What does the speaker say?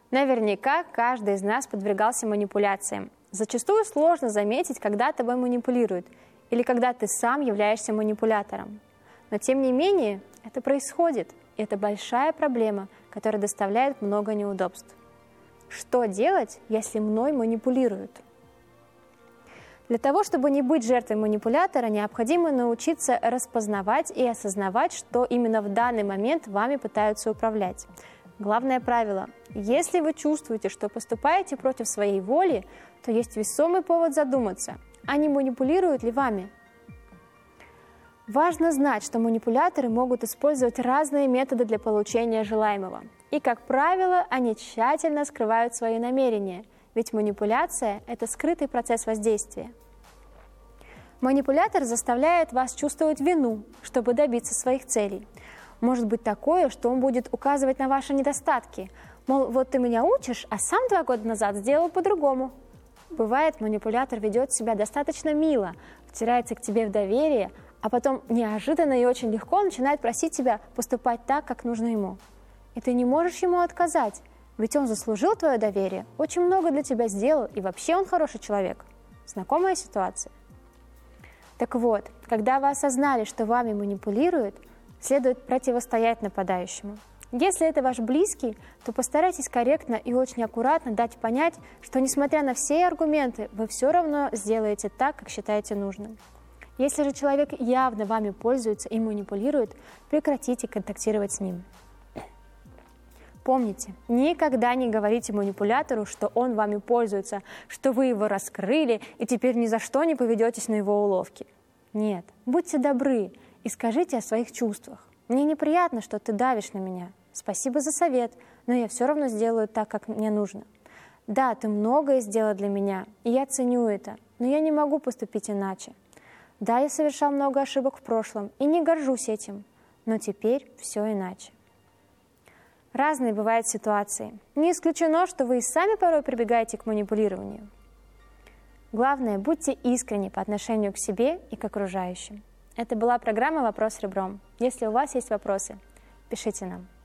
Наверняка каждый из нас подвергался манипуляциям. Зачастую сложно заметить, когда тобой манипулируют, или когда ты сам являешься манипулятором. Но тем не менее, это происходит, и это большая проблема, которая доставляет много неудобств. Что делать, если мной манипулируют? Для того, чтобы не быть жертвой манипулятора, необходимо научиться распознавать и осознавать, что именно в данный момент вами пытаются управлять. Главное правило: если вы чувствуете, что поступаете против своей воли, то есть весомый повод задуматься, а не манипулируют ли вами. Важно знать, что манипуляторы могут использовать разные методы для получения желаемого. И, как правило, они тщательно скрывают свои намерения, ведь манипуляция – это скрытый процесс воздействия. Манипулятор заставляет вас чувствовать вину, чтобы добиться своих целей. Может быть такое, что он будет указывать на ваши недостатки. Мол, вот ты меня учишь, а сам 2 года назад сделал по-другому. Бывает, манипулятор ведет себя достаточно мило, втирается к тебе в доверие, а потом неожиданно и очень легко начинает просить тебя поступать так, как нужно ему. И ты не можешь ему отказать, ведь он заслужил твое доверие, очень много для тебя сделал, и вообще он хороший человек. Знакомая ситуация? Так вот, когда вы осознали, что вами манипулируют, следует противостоять нападающему. Если это ваш близкий, то постарайтесь корректно и очень аккуратно дать понять, что несмотря на все аргументы, вы все равно сделаете так, как считаете нужным. Если же человек явно вами пользуется и манипулирует, прекратите контактировать с ним. Помните, никогда не говорите манипулятору, что он вами пользуется, что вы его раскрыли и теперь ни за что не поведетесь на его уловки. Нет, будьте добры и скажите о своих чувствах. Мне неприятно, что ты давишь на меня. Спасибо за совет, но я все равно сделаю так, как мне нужно. Да, ты многое сделал для меня, и я ценю это, но я не могу поступить иначе. Да, я совершал много ошибок в прошлом и не горжусь этим, но теперь все иначе. Разные бывают ситуации. Не исключено, что вы и сами порой прибегаете к манипулированию. Главное, будьте искренни по отношению к себе и к окружающим. Это была программа «Вопрос ребром». Если у вас есть вопросы, пишите нам.